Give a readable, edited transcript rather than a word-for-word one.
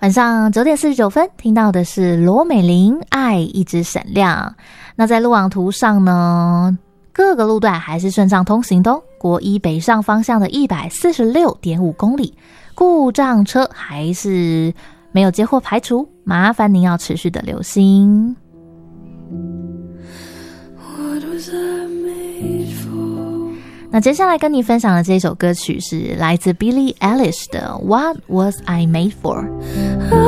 晚上9点49分听到的是罗美玲爱一直闪亮。那在路网图上呢，各个路段还是顺畅通行的哦，国一北上方向的 146.5 公里，故障车还是没有接获排除，麻烦您要持续的留心。那接下来跟你分享的这首歌曲是来自 Billie Eilish 的 What Was I Made For。